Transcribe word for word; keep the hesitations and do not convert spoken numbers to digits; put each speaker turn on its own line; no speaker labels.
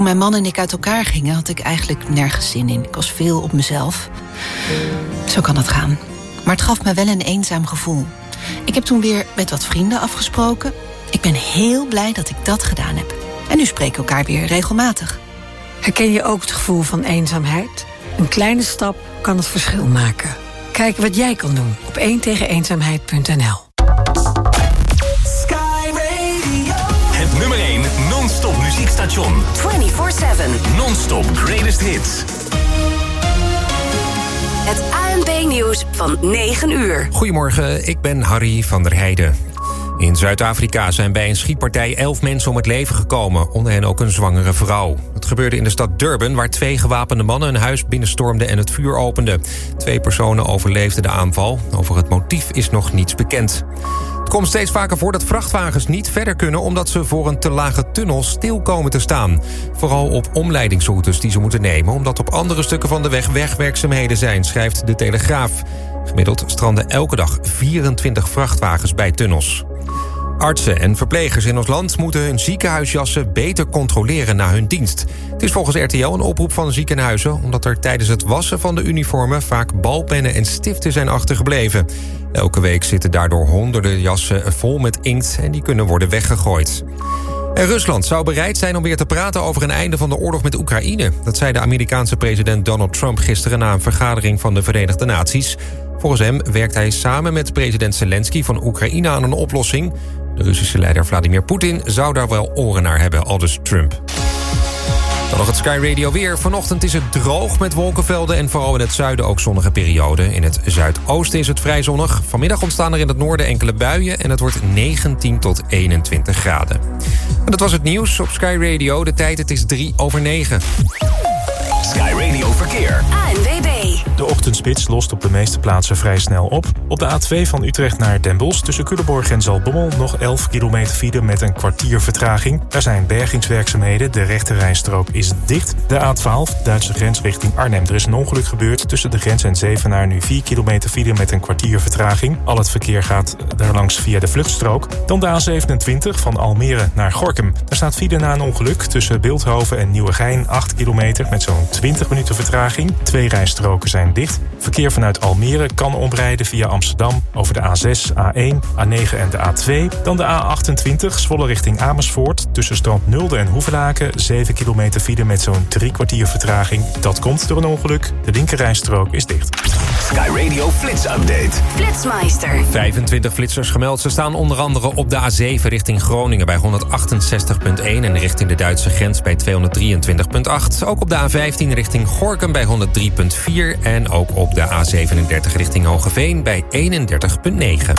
Toen mijn man en ik uit elkaar gingen, had ik eigenlijk nergens zin in. Ik was veel op mezelf. Zo kan het gaan. Maar het gaf me wel een eenzaam gevoel. Ik heb toen weer met wat vrienden afgesproken. Ik ben heel blij dat ik dat gedaan heb. En nu spreken we elkaar weer regelmatig.
Herken je ook het gevoel van eenzaamheid? Een kleine stap kan het verschil maken. Kijk wat jij kan doen op één tegen eenzaamheid punt n l.
Het nummer één non-stop muziekstation.
vierentwintig zeven.
Non-stop greatest hits.
Het A N P-nieuws van negen uur.
Goedemorgen, ik ben Harry van der Heijden. In Zuid-Afrika zijn bij een schietpartij elf mensen om het leven gekomen. Onder hen ook een zwangere vrouw. Het gebeurde in de stad Durban, waar twee gewapende mannen een huis binnenstormden en het vuur openden. Twee personen overleefden de aanval. Over het motief is nog niets bekend. Het komt steeds vaker voor dat vrachtwagens niet verder kunnen, omdat ze voor een te lage tunnel stil komen te staan. Vooral op omleidingsroutes die ze moeten nemen, omdat op andere stukken van de weg wegwerkzaamheden zijn, schrijft de Telegraaf. Gemiddeld stranden elke dag vierentwintig vrachtwagens bij tunnels. Artsen en verplegers in ons land moeten hun ziekenhuisjassen beter controleren na hun dienst. Het is volgens R T L een oproep van ziekenhuizen, omdat er tijdens het wassen van de uniformen vaak balpennen en stiften zijn achtergebleven. Elke week zitten daardoor honderden jassen vol met inkt en die kunnen worden weggegooid. En Rusland zou bereid zijn om weer te praten over een einde van de oorlog met Oekraïne. Dat zei de Amerikaanse president Donald Trump gisteren na een vergadering van de Verenigde Naties. Volgens hem werkt hij samen met president Zelensky van Oekraïne aan een oplossing. De Russische leider Vladimir Poetin zou daar wel oren naar hebben, aldus Trump. Dan nog het Sky Radio weer. Vanochtend is het droog met wolkenvelden en vooral in het zuiden ook zonnige perioden. In het zuidoosten is het vrij zonnig. Vanmiddag ontstaan er in het noorden enkele buien en het wordt negentien tot eenentwintig graden. En dat was het nieuws op Sky Radio. De tijd, het is drie over negen.
Sky Radio Verkeer.
A N W B.
De ochtendspits lost op de meeste plaatsen vrij snel op. Op de A twee van Utrecht naar Den Bosch tussen Culemborg en Zaltbommel nog elf kilometer file met een kwartier vertraging. Daar zijn bergingswerkzaamheden, de rechterrijstrook is dicht. De A twaalf, Duitse grens richting Arnhem. Er is een ongeluk gebeurd tussen de grens en Zevenaar, nu vier kilometer file met een kwartier vertraging. Al het verkeer gaat daarlangs via de vluchtstrook. Dan de A zevenentwintig van Almere naar Gorinchem. Daar staat file na een ongeluk tussen Bilthoven en Nieuwegein, acht kilometer met zo'n twintig minuten vertraging. Twee rijstroken zijn dicht. Verkeer vanuit Almere kan omrijden via Amsterdam over de A zes, A één, A negen en de A twee. Dan de A achtentwintig, Zwolle richting Amersfoort. Tussen Strand Nulde en Hoevelaken, zeven kilometer file met zo'n drie kwartier vertraging. Dat komt door een ongeluk. De linkerrijstrook is dicht.
Sky Radio Flits Update.
Flitsmeister.
vijfentwintig flitsers gemeld. Ze staan onder andere op de A zeven richting Groningen bij honderdachtenzestig komma één... en richting de Duitse grens bij tweehonderddrieëntwintig komma acht. Ook op de A vijftien richting Gorinchem bij honderd drie komma vier... en ook op de A zevenendertig richting Hogeveen bij eenendertig komma negen.